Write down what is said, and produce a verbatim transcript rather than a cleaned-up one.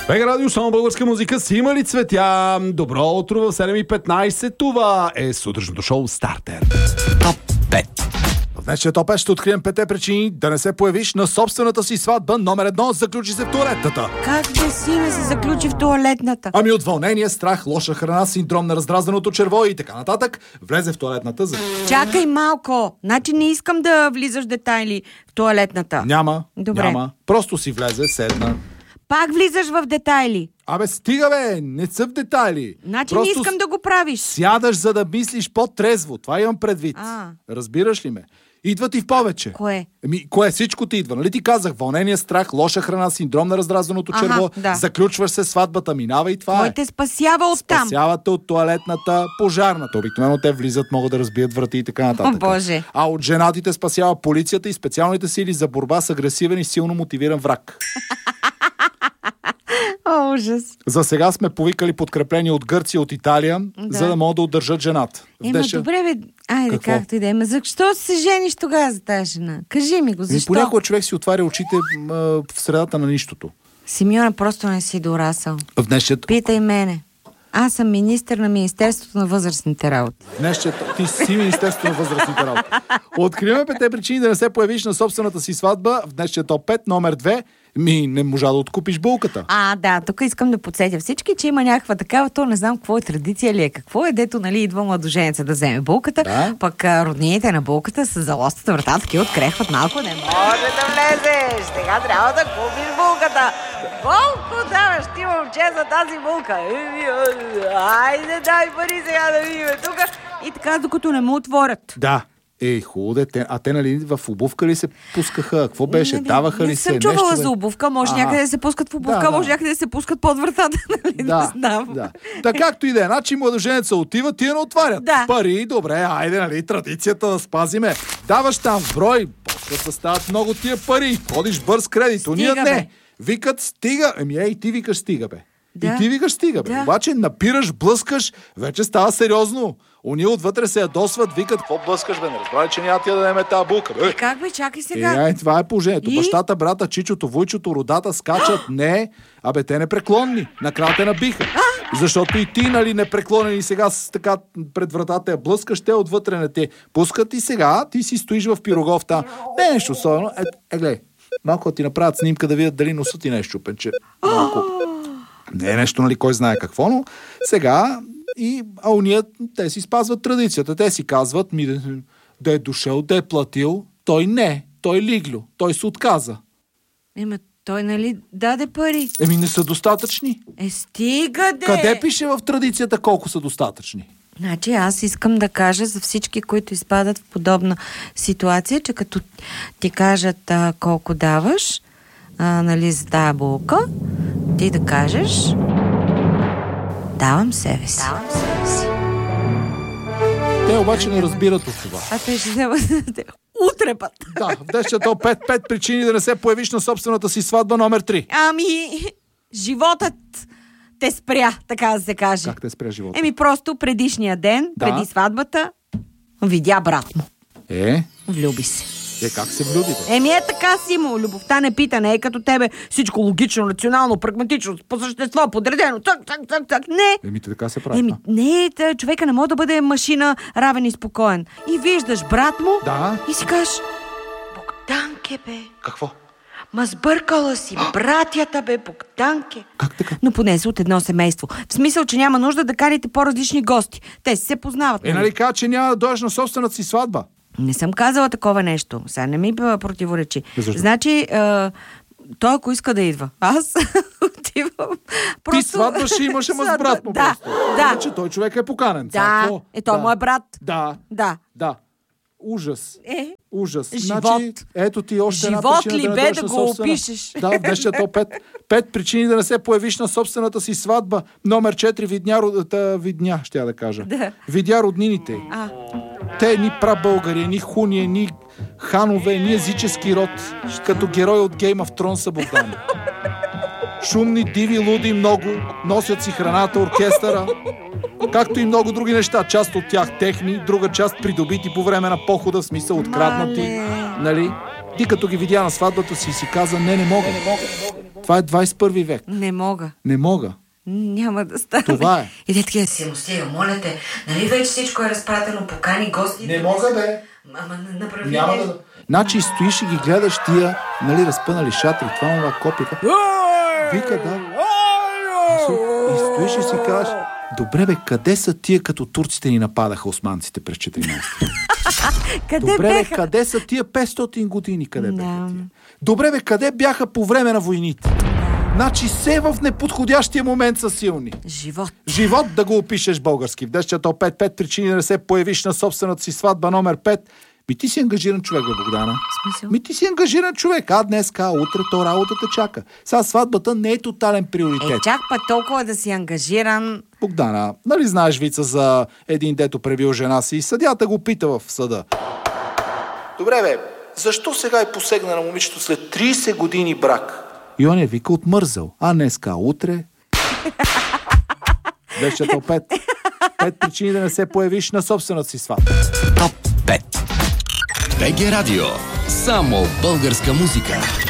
Бега радио, само българска музика си има ли цветя? Добро утро в седем и петнайсет. Това е сутрешното шоу Стартер. Топ пет. В днешния топ пет ще открием петте причини да не се появиш на собствената си сватба. Номер едно, заключи се в тоалетната. Как да си ме се заключи в тоалетната? Ами от вълнение, страх, лоша храна, синдром на раздразненото черво и така нататък, влезе в тоалетната за... Чакай малко. Значи не искам да влизаш в детайли в тоалетната. Няма, Добре. няма. Просто си влезе, седна. Пак влизаш в детайли. Абе, стига бе, не са в детайли. Значи Просто не искам да го правиш. сядаш, за да мислиш по-трезво. Това имам предвид. А. Разбираш ли ме? Идва ти в повече. Кое? Еми, кое? Всичко ти идва. Нали ти казах? Вълнение, страх, лоша храна, синдром на раздразненото Аха, черво. да. Заключваш се, сватбата минава и това Кой е. те спасява оттам? Спасявате от тоалетната, пожарната. Обикновено те влизат, могат да разбият врати и така нататък. О, Боже. А от женатите спасява полицията и специалните сили за борба с агресивен и силно мотивиран враг. О, ужас. За сега сме повикали подкрепление от Гърция, от Италия, Да. за да могат да удържат жената. Ема, Вдеше- добре бе, айде Какво? както и да е. Ма защо се жениш тогава за тази жена? Кажи ми го, Ами, защо? понякога човек си отваря очите м, в средата на нищото. Симеона, просто не си дорасъл. В днешният... Питай мене. Аз съм министър на Министерството на възрастните работи. Днешният... Ти си Министерство на възрастните работи. Откриваме петте причини да не се появиш на собствената си сватба. В днешния топ пет, номер две. Ми, не можа да откупиш булката. А, да, тук искам да подсетя всички, че има някаква такава, то не знам какво е традиция ли е, какво е, дето, нали, идва младоженеца да вземе булката, Да. пък а, роднините на булката с залостата врата, таки открехват малко, не може да влезеш, сега трябва да купиш булката. Колко даваш ти, момче, за тази булка? Еми, а, айде, дай пари сега да видим тук. И така, докато не му отворят. Да. Ей, хубаво дете. А те, нали, в обувка ли се пускаха? Какво беше? Не, Даваха ли не се? съм чувала нещо, за обувка, може Ага. някъде да се пускат в обувка, Да, да. може някъде да се пускат под вратата, нали, Да, не знам. да. Така както и да е. Значи младоженеца отива, тия не отварят. Да. Пари, добре, айде, нали, традицията да спазиме. Даваш там в брой, после се стават много тия пари. Ходиш бърз кредит, уния Стига, бе. не. Викат стига. Еми, ей, ти викаш стига, бе. Да. И ти викаш стига, бе. Да. Обаче напираш, блъскаш, вече става сериозно. Уния отвътре се ядосват, викат, какво блъскаш, бе? Не разбрали, че няма ти да дадем тази булка, бе. Как бе, чакай Е, сега. ай, това е положението. И? Бащата, брата, чичото, войчото, родата скачат. Не, абе те непреклонни. Накрая те набиха. Защото и ти, нали, непреклонен и сега с, така пред вратата я блъскаш, те отвътре не те пускат и сега ти си стоиш в пироговта. Не е нещо особено. Е, е гледай, малко да ти направят снимка да видят дали носът ти не е щупен, че малко... Не е нещо, нали, кой знае какво, но сега и а уния, те си спазват традицията. Те си казват, ми, да е дошъл, да е платил. Той не, той лиглю, той се отказа. Ема, той нали даде пари? Еми не са достатъчни. Е, стига де! Къде пише в традицията колко са достатъчни? Значи аз искам да кажа за всички, които изпадат в подобна ситуация, че като ти кажат а, колко даваш, а, нали, за тая булка, ти да кажеш давам себе си. Давам себе си. Те обаче не разбират от това. А те ще вземат утре път. Да, в днешния топ пет, пет причини да не се появиш на собствената си сватба, номер три. Ами, животът те спря, така да се каже. Как те спря живота? Еми просто предишния ден, Да. преди сватбата, видя брат му. Е, Влюби се. е как се влюбите? Еми е така, Симо, любовта не пита, не е като тебе всичко логично, рационално, прагматично, по същество, подредено, так, так, так, так, не. Еми така се прави. Еми, а? не, тъ, човека не може да бъде машина, равен и спокоен. И виждаш брат му Да. и си кажеш, Богданке, бе, Какво? ма сбъркала си, братята, бе, Богданке. Как така? Но поне са от едно семейство. В смисъл, че няма нужда да карите по-различни гости. Те си се познават. Е, нали каза, че няма да дойдеш на собствената си сватба? Не съм казала такова нещо. Сега не ми бе противоречи. Защо? Значи, а, той ако иска да идва. Аз отивам. Ти сватба ще имаш, ама с брат му Да, просто. да. Значи той човек е поканен. Това Да, какво? е той да. мой брат. Да, Да. да. Ужас. Е, Ужас. Живот. Значи, ето ти още една Живот причина ли да не бе дойдеш да на го собствена... опишеш? Да, в днешния топ пет. Пет причини да не се появиш на собствената си сватба. Номер четири, видня, род- та, видня, ще я да кажа. Да. Видя роднините. а, Те ни прабългари, ни хуни, ни ханове, ни езически род. Като герой от Game of Thrones са Богдан. Шумни, диви, луди, много. Носят си храната, оркестъра. Както и много други неща. Част от тях техни, друга част придобити по време на похода, в смисъл откраднати. Мале. Нали? Ти като ги видя на сватбата си си каза, не, не мога. Това е двадесет и първи век. Не мога. Не мога. Няма да стане. Това е. И те такива си му стига, моля те, нали вече всичко е разпратено, покани гости. Не мога, бе. Ама направи Няма нещо. да... Значи стоиш и ги гледаш тия, нали, разпънали шатри, това нова копика. Вика, да. И стоиш и си кажеш, добре бе, къде са тия, като турците ни нападаха османците през четиринадесети? Къде Добре бе, беха? къде са тия петстотин години? Къде беха Да. тия? Добре бе, къде бяха по време на войните? Значи все в неподходящия момент са силни. Живот. Живот да го опишеш български. В десчето пет пет причини да не се появиш на собствената си сватба номер пет. Ми ти си ангажиран човек, бе, Богдана. Смисъл? Ми ти си ангажиран човек. А днеска, а утре, то работата чака. Сега сватбата не е тотален приоритет. Е, чак път толкова да си ангажиран. Богдана, нали знаеш вица за един, дето пребил жена си и съдята го пита в съда. Добре бе, защо сега е посегна на момичето след тридесет години брак? И он е вика отмързал. А днеска, а утре... Десчето пет. Пет причини да не се появиш на собствената си сватба. Топ пет. БГ Радио. Само българска музика.